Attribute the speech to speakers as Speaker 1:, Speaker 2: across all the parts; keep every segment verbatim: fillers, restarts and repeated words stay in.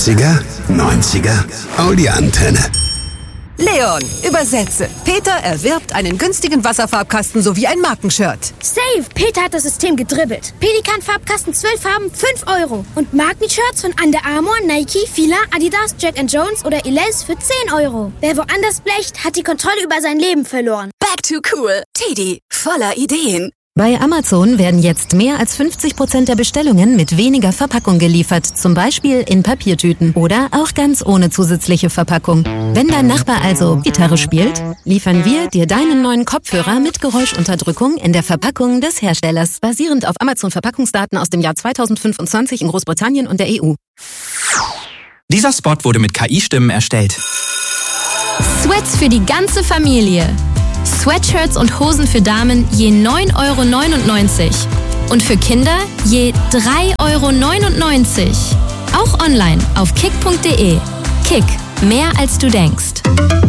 Speaker 1: achtziger, neunziger, Audi-Antenne.
Speaker 2: Leon, übersetze. Peter erwirbt einen günstigen Wasserfarbkasten sowie ein Markenshirt.
Speaker 3: Save! Peter hat das System gedribbelt. Pelikan-Farbkasten zwölf Farben, fünf Euro. Und Markenshirts von Under Armour, Nike, Fila, Adidas, Jack and Jones oder Elize für zehn Euro. Wer woanders blecht, hat die Kontrolle über sein Leben verloren.
Speaker 2: Back to cool. Teddy, voller Ideen.
Speaker 4: Bei Amazon werden jetzt mehr als fünfzig Prozent der Bestellungen mit weniger Verpackung geliefert, zum Beispiel in Papiertüten oder auch ganz ohne zusätzliche Verpackung. Wenn dein Nachbar also Gitarre spielt, liefern wir dir deinen neuen Kopfhörer mit Geräuschunterdrückung in der Verpackung des Herstellers, basierend auf Amazon-Verpackungsdaten aus dem Jahr zweitausendfünfundzwanzig in Großbritannien und der E U.
Speaker 5: Dieser Spot wurde mit K I-Stimmen erstellt.
Speaker 6: Sweats für die ganze Familie. Sweatshirts und Hosen für Damen je neun Euro neunundneunzig und für Kinder je drei Euro neunundneunzig. Auch online auf kick punkt de. Kick, mehr als du denkst.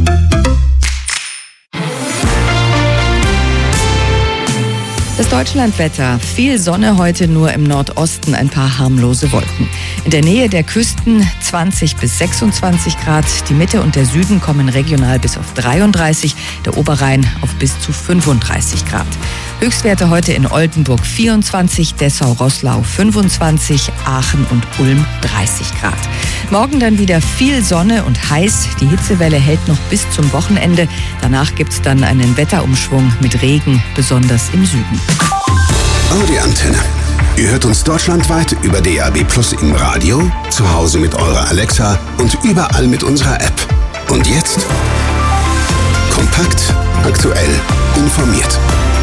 Speaker 7: Das Deutschlandwetter. Viel Sonne heute, nur im Nordosten ein paar harmlose Wolken. In der Nähe der Küsten zwanzig bis sechsundzwanzig Grad. Die Mitte und der Süden kommen regional bis auf dreiunddreißig, der Oberrhein auf bis zu fünfunddreißig Grad. Höchstwerte heute in Oldenburg vierundzwanzig, Dessau-Roßlau fünfundzwanzig, Aachen und Ulm dreißig Grad. Morgen dann wieder viel Sonne und heiß. Die Hitzewelle hält noch bis zum Wochenende. Danach gibt es dann einen Wetterumschwung mit Regen, besonders im Süden.
Speaker 1: Audi-Antenne. Ihr hört uns deutschlandweit über D A B Plus im Radio, zu Hause mit eurer Alexa und überall mit unserer App. Und jetzt kompakt, aktuell, informiert.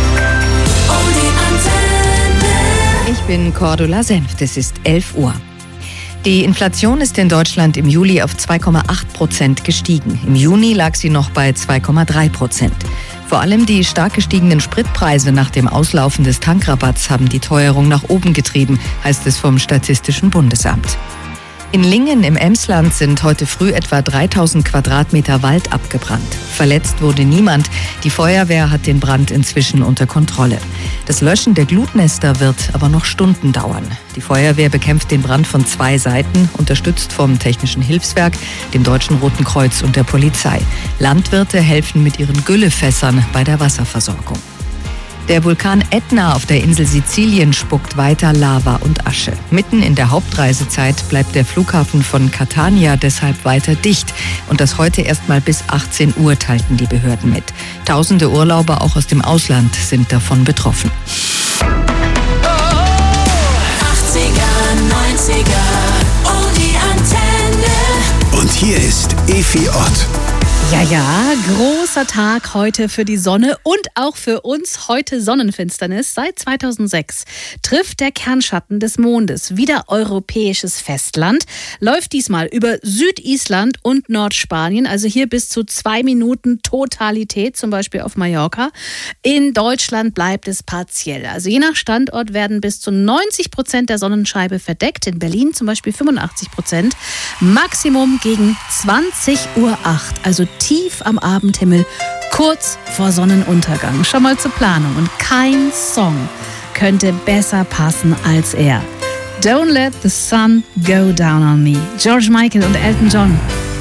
Speaker 7: Ich bin Cordula Senft, es ist elf Uhr. Die Inflation ist in Deutschland im Juli auf zwei Komma acht Prozent gestiegen. Im Juni lag sie noch bei zwei Komma drei Prozent. Vor allem die stark gestiegenen Spritpreise nach dem Auslaufen des Tankrabatts haben die Teuerung nach oben getrieben, heißt es vom Statistischen Bundesamt. In Lingen im Emsland sind heute früh etwa dreitausend Quadratmeter Wald abgebrannt. Verletzt wurde niemand. Die Feuerwehr hat den Brand inzwischen unter Kontrolle. Das Löschen der Glutnester wird aber noch Stunden dauern. Die Feuerwehr bekämpft den Brand von zwei Seiten, unterstützt vom Technischen Hilfswerk, dem Deutschen Roten Kreuz und der Polizei. Landwirte helfen mit ihren Güllefässern bei der Wasserversorgung. Der Vulkan Ätna auf der Insel Sizilien spuckt weiter Lava und Asche. Mitten in der Hauptreisezeit bleibt der Flughafen von Catania deshalb weiter dicht. Und das heute erst mal bis achtzehn Uhr, teilten die Behörden mit. Tausende Urlauber auch aus dem Ausland sind davon betroffen.
Speaker 8: achtziger, neunziger, oh die Antenne.
Speaker 1: Und hier ist Efi Ott.
Speaker 9: Ja, ja, großer Tag heute für die Sonne und auch für uns. Heute Sonnenfinsternis. Seit zweitausendsechs trifft der Kernschatten des Mondes wieder europäisches Festland. Läuft diesmal über Südisland und Nordspanien, also hier bis zu zwei Minuten Totalität, zum Beispiel auf Mallorca. In Deutschland bleibt es partiell. Also je nach Standort werden bis zu neunzig Prozent der Sonnenscheibe verdeckt. In Berlin zum Beispiel fünfundachtzig Prozent. Maximum gegen zwanzig Uhr acht, also tief am Abendhimmel, kurz vor Sonnenuntergang. Schon mal zur Planung. Und kein Song könnte besser passen als er. Don't let the sun go down on me. George Michael und Elton John.